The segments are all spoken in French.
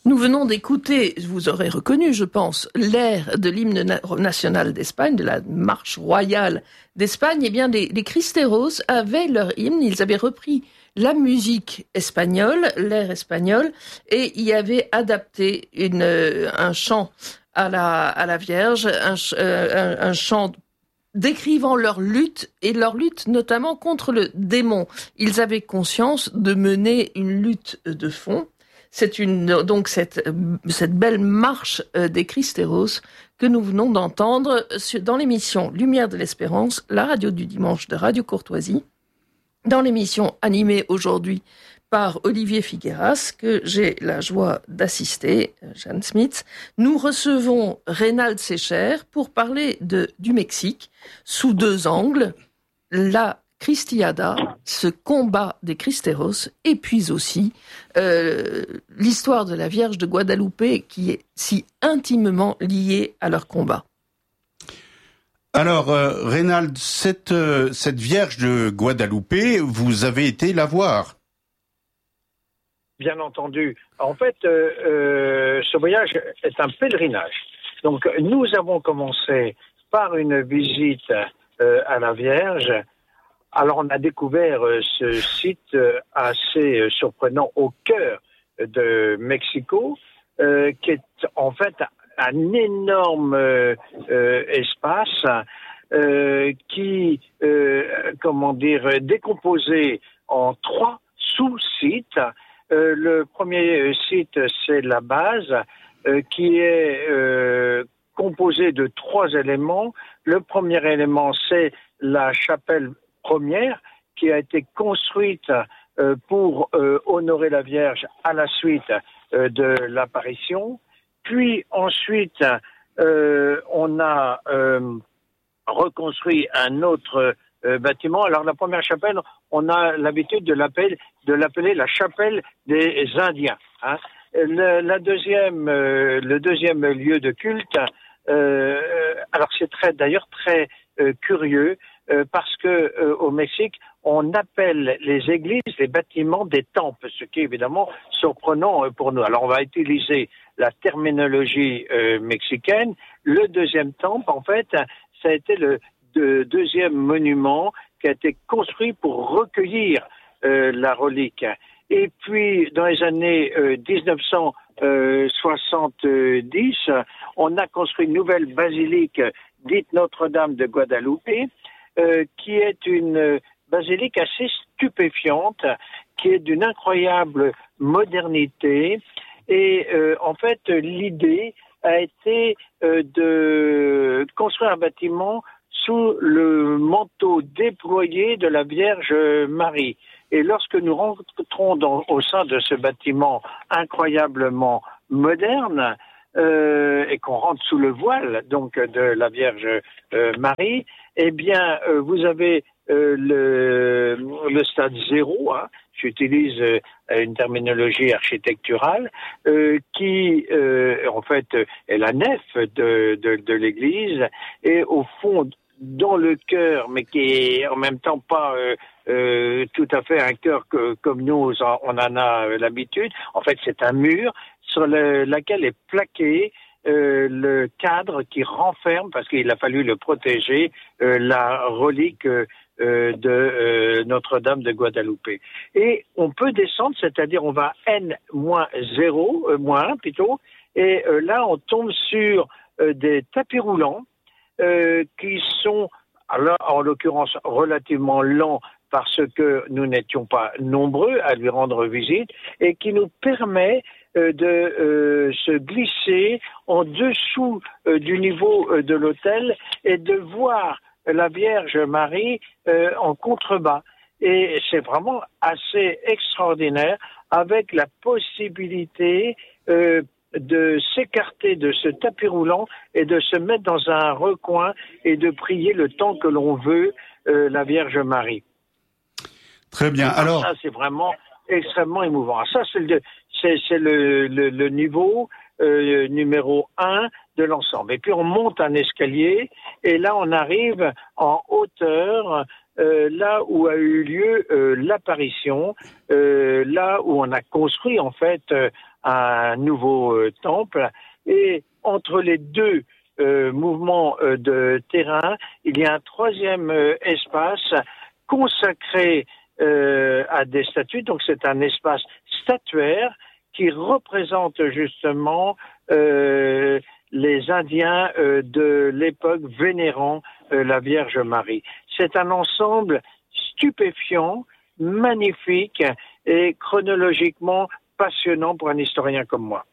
Nous venons d'écouter, vous aurez reconnu, je pense, l'air de l'hymne national d'Espagne, de la marche royale d'Espagne. Eh bien, les Cristeros avaient leur hymne, ils avaient repris la musique espagnole, l'air espagnol, et y avaient adapté un chant à la Vierge, un chant décrivant leur lutte, et leur lutte notamment contre le démon. Ils avaient conscience de mener une lutte de fond. C'est donc cette belle marche des Cristeros que nous venons d'entendre dans l'émission Lumière de l'Espérance, la radio du dimanche de Radio Courtoisie, dans l'émission animée aujourd'hui par Olivier Figueras, que j'ai la joie d'assister, Jeanne Smith. Nous recevons Reynald Secher pour parler du Mexique sous deux angles, la Cristiada, ce combat des Cristeros, et puis aussi l'histoire de la Vierge de Guadalupe qui est si intimement liée à leur combat. Alors, Reynald, cette Vierge de Guadalupe, vous avez été la voir. Bien entendu. En fait, ce voyage est un pèlerinage. Donc, nous avons commencé par une visite à la Vierge. Alors, on a découvert ce site assez surprenant au cœur de Mexico, qui est en fait un énorme espace qui, décomposé en 3 sous-sites. Le premier site, c'est la base, qui est composé de 3 éléments. Le premier élément, c'est la chapelle première qui a été construite pour honorer la Vierge à la suite de l'apparition. Puis ensuite, on a reconstruit un autre bâtiment. Alors la première chapelle, on a l'habitude de l'appeler la chapelle des Indiens. Hein. Le deuxième lieu de culte, alors c'est d'ailleurs très curieux, parce que au Mexique, on appelle les églises, les bâtiments des temples, ce qui est évidemment surprenant pour nous. Alors on va utiliser la terminologie mexicaine. Le deuxième temple, en fait, ça a été le deuxième monument qui a été construit pour recueillir la relique. Et puis, dans les années 1970, on a construit une nouvelle basilique dite Notre-Dame de Guadalupe, qui est une basilique assez stupéfiante, qui est d'une incroyable modernité. Et en fait, l'idée a été de construire un bâtiment sous le manteau déployé de la Vierge Marie. Et lorsque nous rentrons au sein de ce bâtiment incroyablement moderne, et qu'on rentre sous le voile donc de la Vierge Marie, eh bien vous avez le stade 0, hein, j'utilise une terminologie architecturale, qui en fait est la nef de l'église, et au fond, dans le cœur, mais qui est en même temps pas tout à fait un cœur comme nous on en a l'habitude. En fait, c'est un mur sur lequel est plaqué le cadre qui renferme, parce qu'il a fallu le protéger, la relique de Notre-Dame de Guadalupe. Et on peut descendre, c'est-à-dire on va N-0, moins 1 plutôt, et là on tombe sur des tapis roulants qui sont, alors, en l'occurrence, relativement lents parce que nous n'étions pas nombreux à lui rendre visite, et qui nous permet de se glisser en dessous du niveau de l'autel et de voir la Vierge Marie en contrebas. Et c'est vraiment assez extraordinaire, avec la possibilité de s'écarter de ce tapis roulant et de se mettre dans un recoin et de prier le temps que l'on veut la Vierge Marie. Très bien. Alors, ça, c'est vraiment extrêmement émouvant. Ça, c'est le niveau numéro 1 de l'ensemble. Et puis, on monte un escalier, et là, on arrive en hauteur, là où a eu lieu l'apparition, là où on a construit, en fait, un nouveau temple. Et entre les deux mouvements de terrain, il y a un troisième espace consacré à des statues. Donc c'est un espace statuaire qui représente justement les Indiens de l'époque vénérant la Vierge Marie. C'est un ensemble stupéfiant, magnifique et chronologiquement passionnant pour un historien comme moi.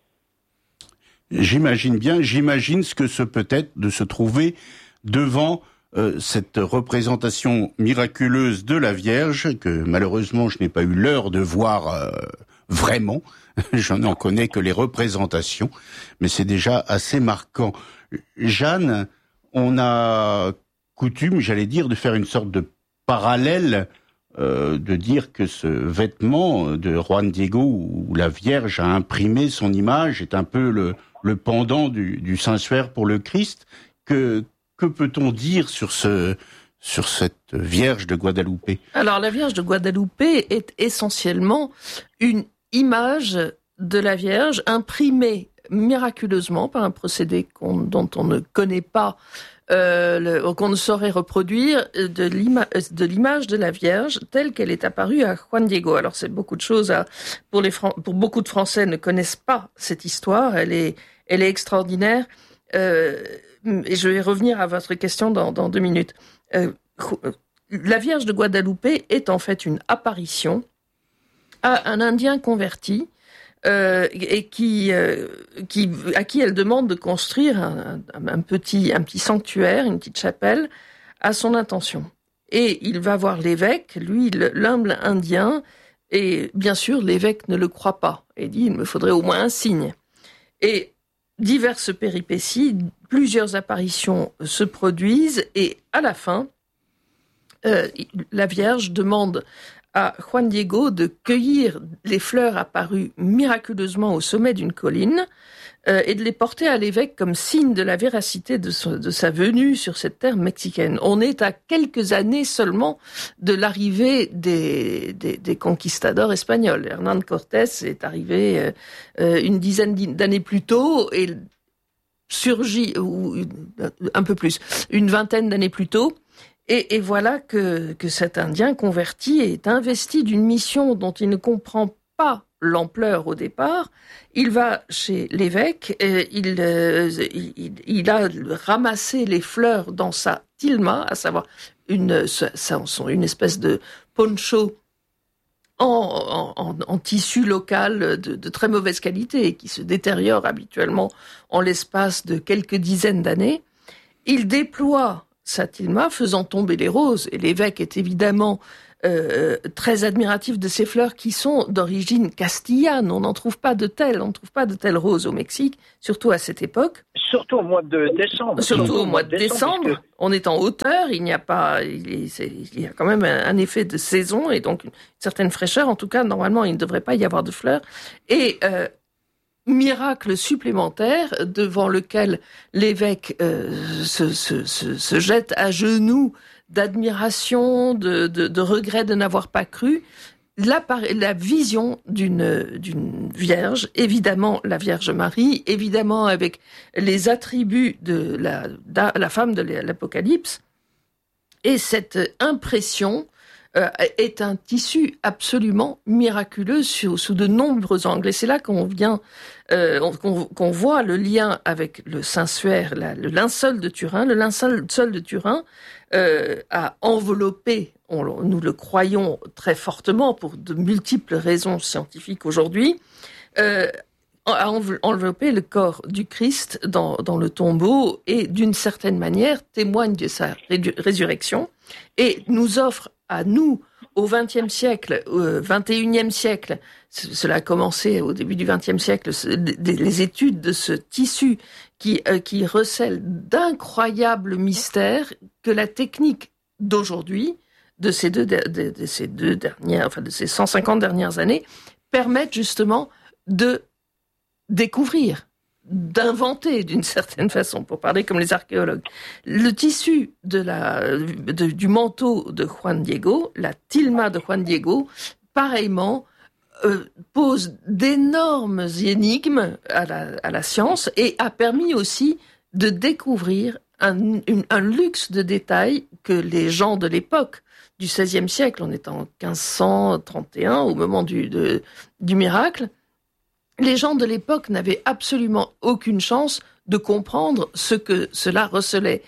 J'imagine ce que ce peut être de se trouver devant cette représentation miraculeuse de la Vierge, que malheureusement je n'ai pas eu l'heure de voir vraiment. Je n'en connais que les représentations, mais c'est déjà assez marquant. Jeanne, on a coutume, j'allais dire, de faire une sorte de parallèle, de dire que ce vêtement de Juan Diego, où la Vierge a imprimé son image, est un peu le pendant du Saint-Suaire pour le Christ. Que peut-on dire sur cette Vierge de Guadeloupe? Alors, la Vierge de Guadeloupe est essentiellement une image de la Vierge imprimée miraculeusement par un procédé dont on ne connaît pas, qu'on ne saurait reproduire, de l'image de la Vierge telle qu'elle est apparue à Juan Diego. Alors c'est beaucoup de choses pour beaucoup de Français ne connaissent pas cette histoire. Elle est extraordinaire. Et je vais revenir à votre question dans 2 minutes. La Vierge de Guadeloupe est en fait une apparition à un Indien converti et à qui elle demande de construire un petit sanctuaire, une petite chapelle à son intention. Et il va voir l'évêque, lui, l'humble Indien, et bien sûr l'évêque ne le croit pas et dit il me faudrait au moins un signe. Et diverses péripéties, plusieurs apparitions se produisent et à la fin, la Vierge demande à Juan Diego de cueillir les fleurs apparues miraculeusement au sommet d'une colline et de les porter à l'évêque comme signe de la véracité de sa venue sur cette terre mexicaine. On est à quelques années seulement de l'arrivée des conquistadors espagnols. Hernán Cortés est arrivé une dizaine d'années plus tôt et surgit, ou un peu plus, une vingtaine d'années plus tôt. Et voilà que cet Indien converti est investi d'une mission dont il ne comprend pas l'ampleur au départ. Il va chez l'évêque, il a ramassé les fleurs dans sa tilma, à savoir une espèce de poncho en tissu local de très mauvaise qualité qui se détériore habituellement en l'espace de quelques dizaines d'années. Il déploie sa tilma, faisant tomber les roses. Et l'évêque est évidemment très admiratif de ces fleurs qui sont d'origine castillane. On n'en trouve pas de telles. On ne trouve pas de telles roses au Mexique, surtout à cette époque. Surtout au mois de décembre. Surtout au mois de décembre. On est en hauteur. Il y a quand même un effet de saison et donc une certaine fraîcheur. En tout cas, normalement, il ne devrait pas y avoir de fleurs. Et miracle supplémentaire devant lequel l'évêque se jette à genoux d'admiration, de regret de n'avoir pas cru, la vision d'une Vierge, évidemment la Vierge Marie, évidemment avec les attributs de la femme de l'Apocalypse, et cette impression est un tissu absolument miraculeux sous de nombreux angles. Et c'est là qu'on voit le lien avec le Saint-Suaire, le linceul de Turin. Le linceul de Turin a enveloppé, nous le croyons très fortement pour de multiples raisons scientifiques aujourd'hui, a enveloppé le corps du Christ dans le tombeau et d'une certaine manière témoigne de sa résurrection et nous offre à nous, au XXe siècle, au XXIe siècle, cela a commencé au début du XXe siècle, les études de ce tissu qui recèle d'incroyables mystères que la technique d'aujourd'hui, de ces 150 dernières années, permettent justement de découvrir, d'inventer d'une certaine façon, pour parler comme les archéologues. Le tissu du manteau de Juan Diego, la tilma de Juan Diego, pareillement, pose d'énormes énigmes à la science et a permis aussi de découvrir un luxe de détails que les gens de l'époque du XVIe siècle, on est en 1531 au moment du miracle, les gens de l'époque n'avaient absolument aucune chance de comprendre ce que cela recelait.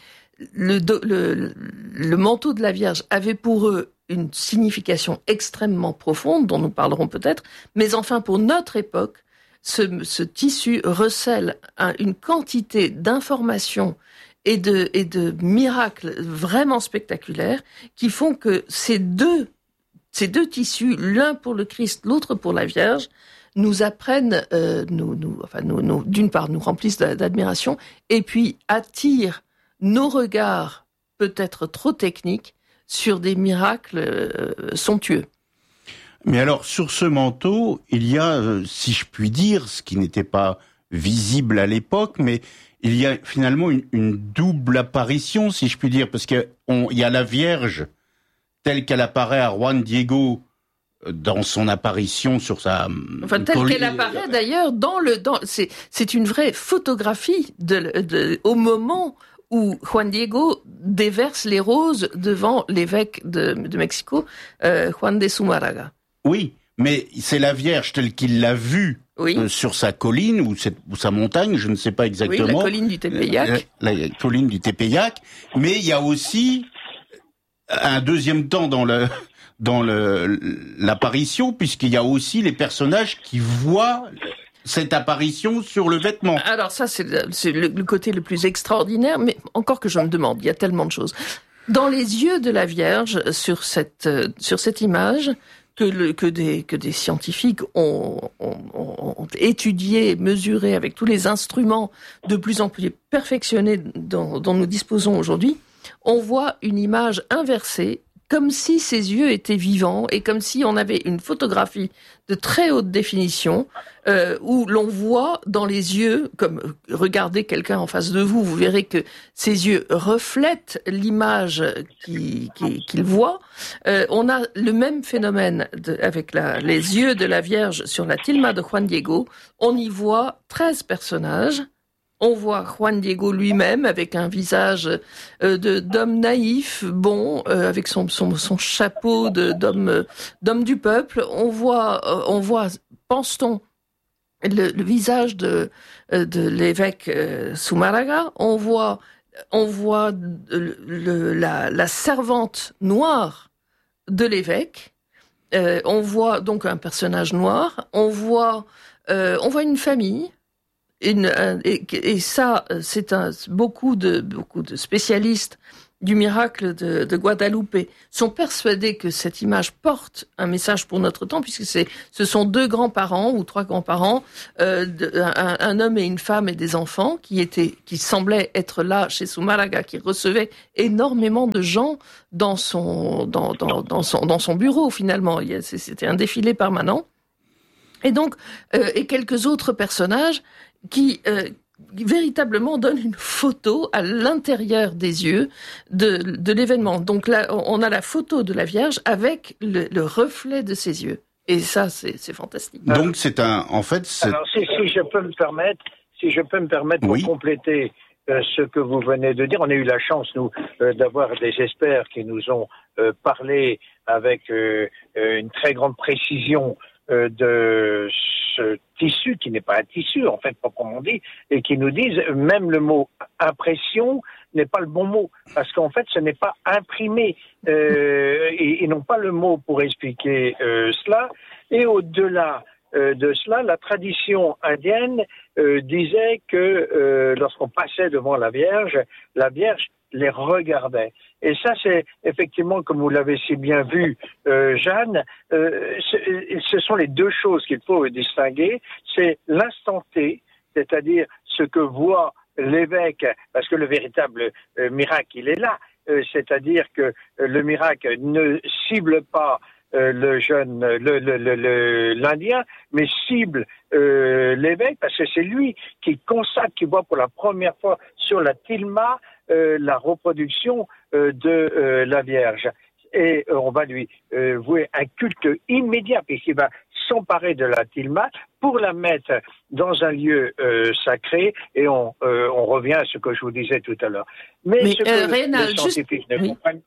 Le manteau de la Vierge avait pour eux une signification extrêmement profonde, dont nous parlerons peut-être, mais enfin pour notre époque, ce tissu recèle une quantité d'informations et de miracles vraiment spectaculaires qui font que ces deux tissus, l'un pour le Christ, l'autre pour la Vierge, nous apprennent, d'une part, nous remplissent d'admiration, et puis attirent nos regards, peut-être trop techniques, sur des miracles somptueux. Mais alors, sur ce manteau, il y a, si je puis dire, ce qui n'était pas visible à l'époque, mais il y a finalement une double apparition, si je puis dire, parce qu'il y a la Vierge telle qu'elle apparaît à Juan Diego dans son apparition sur sa... Enfin, telle qu'elle apparaît d'ailleurs c'est une vraie photographie au moment où Juan Diego déverse les roses devant l'évêque de Mexico, Juan de Zumárraga. Oui, mais c'est la Vierge telle qu'il l'a vue sur sa colline ou sa montagne, je ne sais pas exactement. Oui, la colline du Tepeyac. La colline du Tepeyac. Mais il y a aussi un deuxième temps dans l'apparition, puisqu'il y a aussi les personnages qui voient cette apparition sur le vêtement. Alors ça, c'est le côté le plus extraordinaire, mais encore que je me demande, il y a tellement de choses. Dans les yeux de la Vierge, sur cette image, que des scientifiques ont étudié, mesuré avec tous les instruments de plus en plus perfectionnés dont nous disposons aujourd'hui, on voit une image inversée, comme si ses yeux étaient vivants et comme si on avait une photographie de très haute définition où l'on voit dans les yeux, comme regardez quelqu'un en face de vous, vous verrez que ses yeux reflètent l'image qu'il voit. On a le même phénomène avec les yeux de la Vierge sur la tilma de Juan Diego. On y voit 13 personnages. On voit Juan Diego lui-même avec un visage d'homme naïf, bon, avec son chapeau d'homme du peuple. On voit, pense-t-on, le visage de l'évêque Zumárraga. On voit la servante noire de l'évêque. On voit donc un personnage noir. On voit une famille. Et ça, c'est beaucoup de spécialistes du miracle de Guadalupe sont persuadés que cette image porte un message pour notre temps, puisque ce sont 2 grands-parents ou 3 grands-parents, un homme et une femme et des enfants qui semblaient être là chez Zumárraga, qui recevait énormément de gens dans son bureau finalement. C'était un défilé permanent. Et donc, et quelques autres personnages qui véritablement donnent une photo à l'intérieur des yeux de l'événement. Donc là, on a la photo de la Vierge avec le reflet de ses yeux. Et ça, c'est fantastique. Donc en fait... Alors, si je peux me permettre pour compléter ce que vous venez de dire, on a eu la chance, nous, d'avoir des experts qui nous ont parlé avec une très grande précision de ce tissu qui n'est pas un tissu en fait proprement dit, et qui nous disent même le mot impression n'est pas le bon mot, parce qu'en fait ce n'est pas imprimé, et n'ont pas le mot pour expliquer cela. Et au-delà de cela, la tradition indienne disait que lorsqu'on passait devant la Vierge les regardait. Et ça, c'est effectivement, comme vous l'avez si bien vu, Jeanne, ce sont les 2 choses qu'il faut distinguer. C'est l'instant T, c'est-à-dire ce que voit l'évêque, parce que le véritable miracle, il est là. C'est-à-dire que le miracle ne cible pas l'Indien, mais cible l'évêque, parce que c'est lui qui consacre, qui voit pour la première fois sur la tilma la reproduction de la Vierge. Et on va lui vouer un culte immédiat, puisqu'il va s'emparer de la tilma pour la mettre dans un lieu sacré, et on revient à ce que je vous disais tout à l'heure. Mais ce que les scientifiques ne comprennent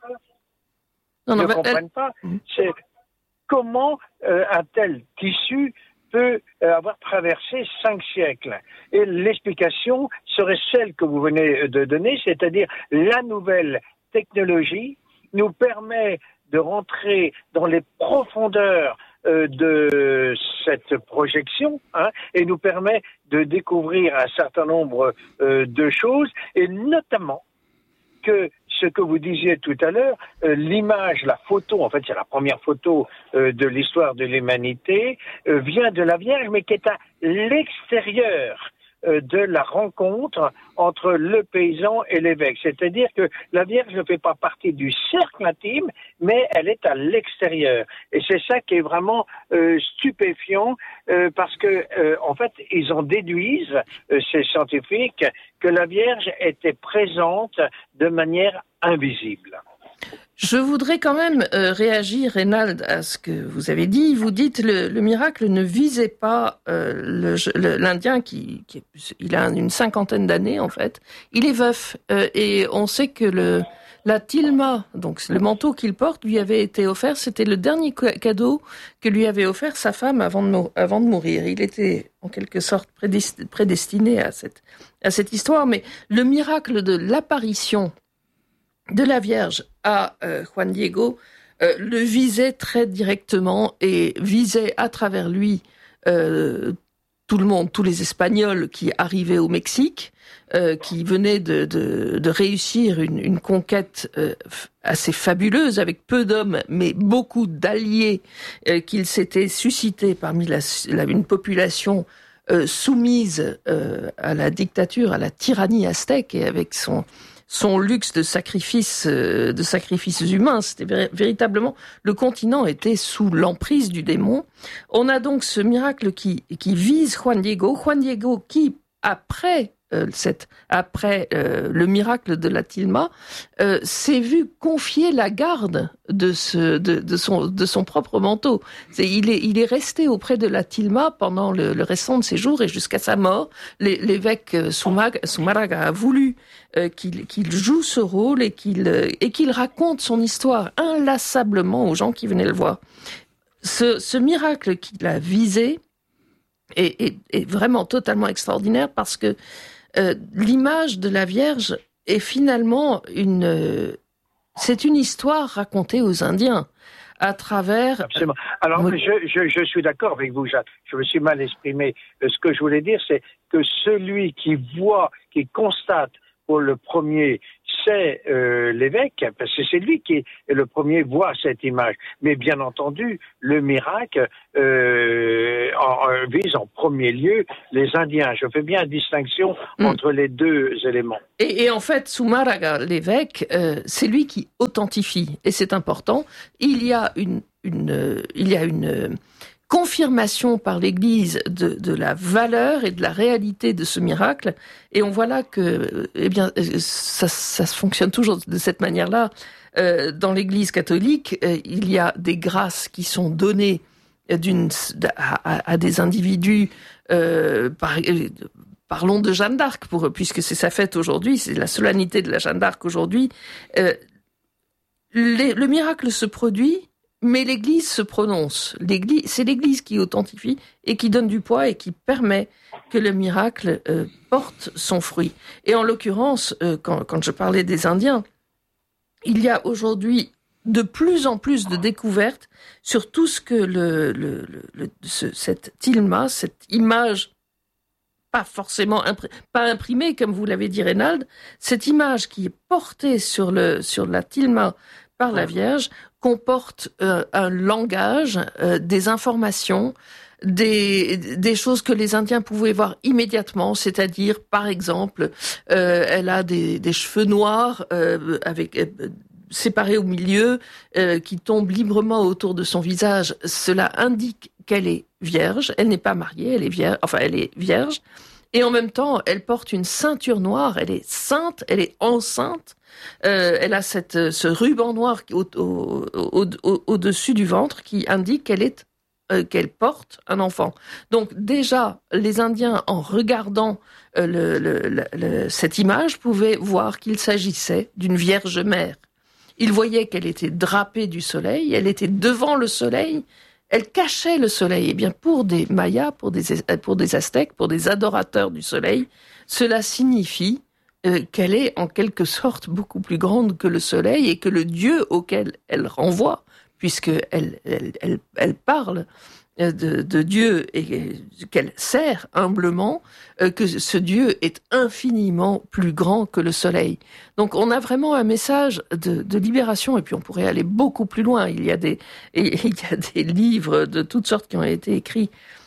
pas, c'est comment un tel tissu peut avoir traversé 5 siècles. Et l'explication serait celle que vous venez de donner, c'est-à-dire la nouvelle technologie nous permet de rentrer dans les profondeurs de cette projection, et nous permet de découvrir un certain nombre de choses, et notamment que ce que vous disiez tout à l'heure, l'image, la photo, en fait c'est la première photo de l'histoire de l'humanité, vient de la Vierge, mais qui est à l'extérieur de la rencontre entre le paysan et l'évêque. C'est-à-dire que la Vierge ne fait pas partie du cercle intime, mais elle est à l'extérieur. Et c'est ça qui est vraiment stupéfiant, parce que en fait, ils en déduisent, ces scientifiques, que la Vierge était présente de manière invisible. Je voudrais quand même réagir, Reynald, à ce que vous avez dit. Vous dites le miracle ne visait pas l'Indien il a une 50aine d'années en fait. Il est veuf et on sait que la tilma, donc le manteau qu'il porte, lui avait été offert. C'était le dernier cadeau que lui avait offert sa femme avant de mourir. Il était en quelque sorte prédestiné à cette histoire. Mais le miracle de l'apparition de la Vierge à Juan Diego le visait très directement et visait à travers lui tout le monde, tous les Espagnols qui arrivaient au Mexique, qui venaient de réussir une conquête assez fabuleuse avec peu d'hommes mais beaucoup d'alliés qu'ils s'étaient suscités parmi une population soumise à la dictature, à la tyrannie aztèque, et avec son luxe de sacrifices humains. C'était véritablement, le continent était sous l'emprise du démon. On a donc ce miracle qui vise Juan Diego qui, après le miracle de la tilma, s'est vu confier la garde de son propre manteau. Il est resté auprès de la tilma pendant le restant de ses jours et jusqu'à sa mort. L'évêque Zumárraga a voulu qu'il joue ce rôle et qu'il raconte son histoire inlassablement aux gens qui venaient le voir. Ce miracle qu'il a visé est vraiment totalement extraordinaire, parce que l'image de la Vierge est finalement c'est une histoire racontée aux Indiens à travers... Absolument. Alors, je suis d'accord avec vous, Jacques. Je me suis mal exprimé. Ce que je voulais dire, c'est que celui qui voit, qui constate pour le premier, c'est l'évêque, parce que c'est lui qui est le premier voit cette image. Mais bien entendu, le miracle vise en premier lieu les Indiens. Je fais bien la distinction entre les deux éléments. Et en fait, Zumárraga, l'évêque, c'est lui qui authentifie, et c'est important. Il y a une confirmation par l'Église de la valeur et de la réalité de ce miracle, et on voit là que ça fonctionne toujours de cette manière-là. Dans l'Église catholique, il y a des grâces qui sont données à des individus. Parlons de Jeanne d'Arc, puisque c'est sa fête aujourd'hui, c'est la solennité de la Jeanne d'Arc aujourd'hui. Le miracle se produit, mais l'Église se prononce. C'est l'Église qui authentifie et qui donne du poids et qui permet que le miracle porte son fruit. Et en l'occurrence, quand je parlais des Indiens, il y a aujourd'hui de plus en plus de découvertes sur tout ce que cette tilma, cette image, pas forcément pas imprimée comme vous l'avez dit, Reynald, cette image qui est portée sur la tilma par la Vierge, comporte un langage, des informations, des choses que les Indiens pouvaient voir immédiatement, c'est-à-dire, par exemple, elle a des cheveux noirs séparés au milieu, qui tombent librement autour de son visage. Cela indique qu'elle est vierge. Elle n'est pas mariée, elle est vierge. Et en même temps, elle porte une ceinture noire. Elle est sainte, elle est enceinte. Elle a ce ruban noir au-dessus du ventre qui indique qu'elle est qu'elle porte un enfant. Donc déjà, les Indiens, en regardant cette image, pouvaient voir qu'il s'agissait d'une Vierge Mère. Ils voyaient qu'elle était drapée du soleil, elle était devant le soleil, elle cachait le soleil. Et bien pour des Mayas, pour des Aztèques, pour des adorateurs du soleil, cela signifie qu'elle est en quelque sorte beaucoup plus grande que le soleil et que le Dieu auquel elle renvoie, puisqu'elle elle parle de Dieu et qu'elle sert humblement, que ce Dieu est infiniment plus grand que le soleil. Donc on a vraiment un message de libération, et puis on pourrait aller beaucoup plus loin. Il y a des livres de toutes sortes qui ont été écrits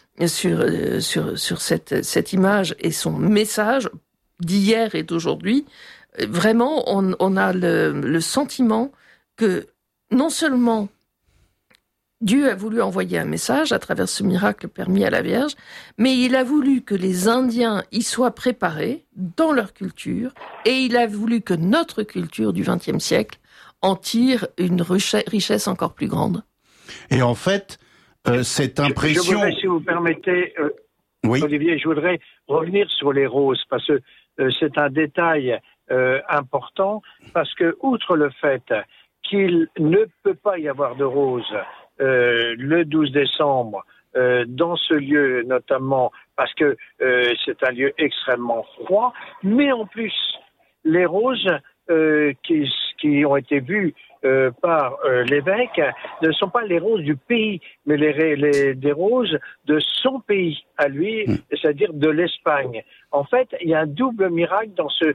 sur cette image et son message d'hier et d'aujourd'hui. Vraiment, on a le sentiment que non seulement Dieu a voulu envoyer un message à travers ce miracle permis à la Vierge, mais il a voulu que les Indiens y soient préparés dans leur culture, et il a voulu que notre culture du XXe siècle en tire une richesse encore plus grande. Et en fait, cette impression... Je voudrais, si vous permettez, oui. Olivier, je voudrais revenir sur les roses, parce que c'est un détail important, parce que outre le fait qu'il ne peut pas y avoir de roses le 12 décembre dans ce lieu, notamment parce que c'est un lieu extrêmement froid, mais en plus les roses qui ont été vues par l'évêque ne sont pas les roses du pays, mais des roses de son pays à lui, c'est-à-dire de l'Espagne. En fait, il y a un double miracle dans ce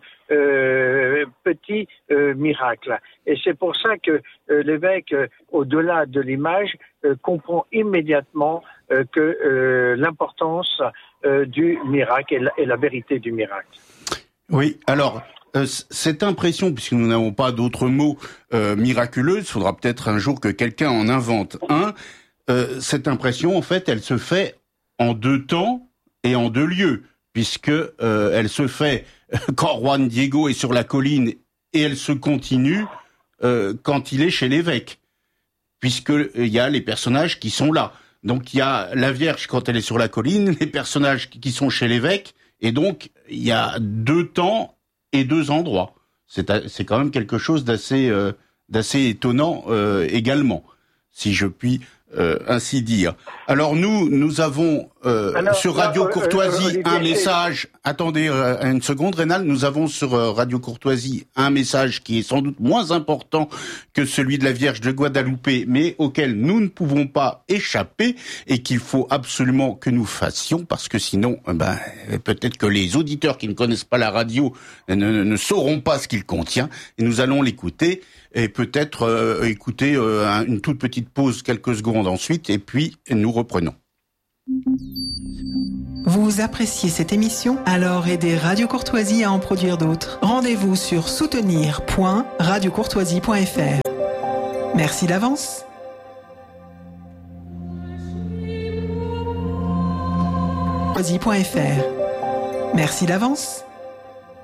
petit miracle. Et c'est pour ça que l'évêque, au-delà de l'image, comprend immédiatement que l'importance du miracle et la vérité du miracle. Oui, alors... cette impression, puisque nous n'avons pas d'autres mots miraculeuse, il faudra peut-être un jour que quelqu'un en invente un, cette impression, en fait, elle se fait en 2 temps et en 2 lieux, puisque elle se fait quand Juan Diego est sur la colline et elle se continue quand il est chez l'évêque, puisqu'il y a les personnages qui sont là. Donc il y a la Vierge quand elle est sur la colline, les personnages qui sont chez l'évêque, et donc il y a 2 temps et 2 endroits. C'est quand même quelque chose d'assez étonnant également, si je puis ainsi dire. Alors nous avons sur Radio Courtoisie un message. Attendez une seconde, Rénal. Nous avons sur Radio Courtoisie un message qui est sans doute moins important que celui de la Vierge de Guadalupe, mais auquel nous ne pouvons pas échapper et qu'il faut absolument que nous fassions, parce que sinon, peut-être que les auditeurs qui ne connaissent pas la radio ne sauront pas ce qu'il contient. Et nous allons l'écouter et peut-être écouter une toute petite pause, quelques secondes ensuite, et puis nous reprenons. Vous appréciez cette émission? Alors aidez Radio Courtoisie à en produire d'autres. Rendez-vous sur soutenir.radiocourtoisie.fr. Merci d'avance. Courtoisie.fr. Merci d'avance.